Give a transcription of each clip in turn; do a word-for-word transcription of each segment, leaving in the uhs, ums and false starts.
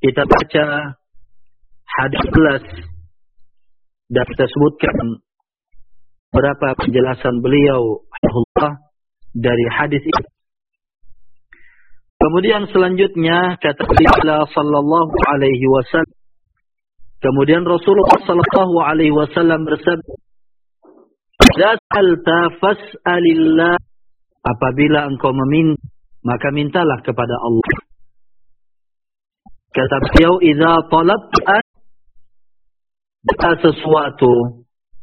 kita baca hadis sebelas dan kita sebutkan berapa penjelasan beliau Allah dari hadis ini. Kemudian selanjutnya kata beliau sallallahu alaihi wasallam, kemudian Rasulullah sallallahu alaihi wasallam bersabda, "Idza sa'alta fas'alillah." Apabila engkau meminta, maka mintalah kepada Allah. Kata beliau, "Idza talabta sesuatu,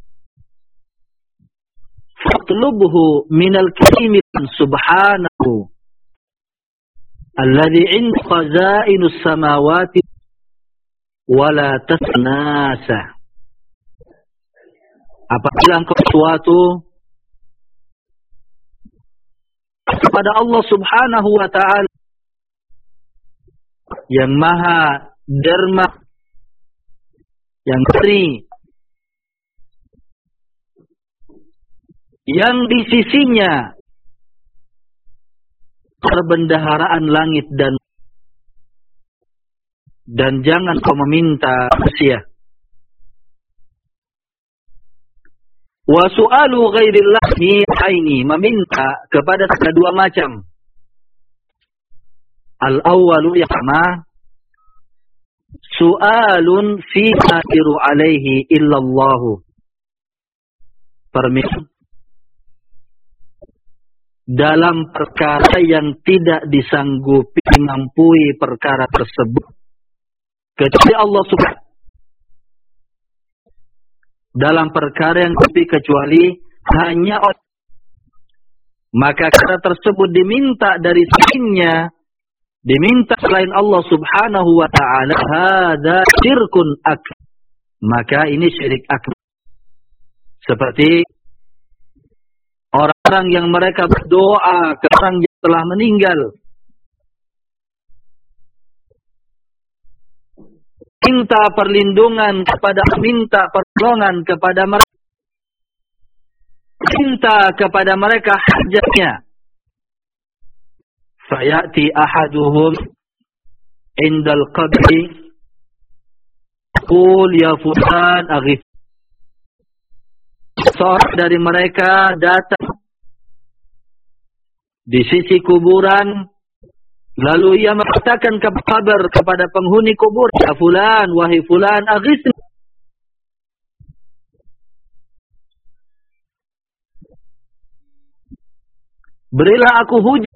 fatlubhu minal karim subhanahu alladhi 'inda khazainus samawati wa la tasnasa." Apabila engkau sesuatu kepada Allah Subhanahu wa ta'ala yang maha derma, yang sri, yang di sisinya perbendaharaan langit dan dan jangan kau meminta manusia. Wa su'alu ghairillah ini meminta kepada kedua macam. Al-awwalu yang pertama, su'alun fi matiru alaihi illallahu. Permintaan dalam perkara yang tidak disanggupi mampui perkara tersebut kecuali Allah Subhanahu. Dalam perkara yang lebih kecuali hanya Allah. Maka kata tersebut diminta dari selainnya, diminta selain Allah Subhanahu wa ta'ala, hadza syirkun akbar. Maka ini syirik akbar. Seperti orang-orang yang mereka berdoa ke orang yang telah meninggal, minta perlindungan kepada, minta pertolongan kepada mereka, minta kepada mereka hajatnya. Fayati ahaduhum indal qabri qul ya fulan aghith. Seorang dari mereka datang di sisi kuburan, lalu ia mengatakan kabar kepada penghuni kubur, ya fulan, wahai fulan, aghithni. Berilah aku hujan.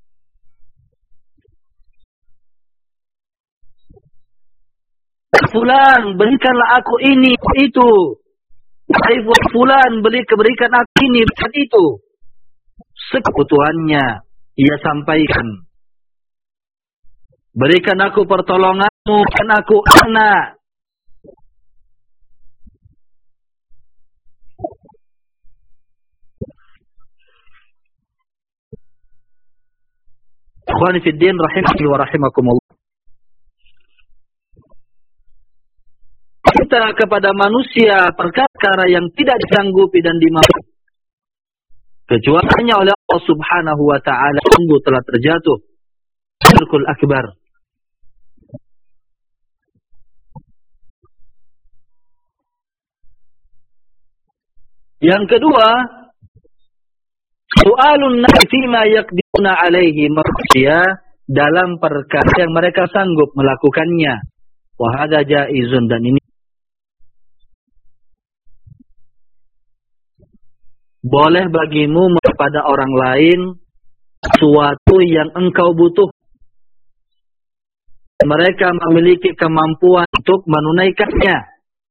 Fulan, berikanlah aku ini, itu. Wahai fulan, beri berikan aku ini, berikan itu. Sekebutuhannya ia sampaikan. Berikan aku pertolonganmu, berikan aku anak. Ikhwani fi din rahimani wa rahimakumullah. Kita kepada manusia perkara yang tidak disanggupi dan dimampu kecuali hanya oleh Allah Subhanahu wa ta'ala, sungguh telah terjatuh syirkul akbar. Yang kedua, su'alun nasi fima yaqdiruna alaihi, manusia dalam perkara yang mereka sanggup melakukannya. Wa hadza jaizun, dan ini boleh bagimu kepada orang lain sesuatu yang engkau butuh. Mereka memiliki kemampuan untuk menunaikannya.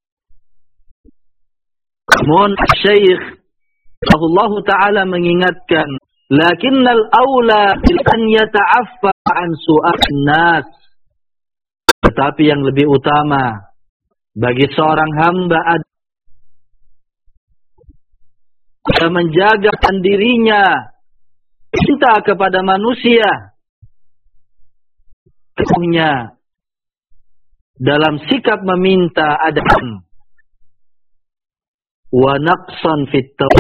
Namun Syekh Allah Ta'ala mengingatkan, lakinnal awla an yata'affa an su'al nas. Tetapi yang lebih utama bagi seorang hamba adalah dia menjaga dirinya, cinta kepada manusia, sesungguhnya dalam sikap meminta ada wa naqsan fit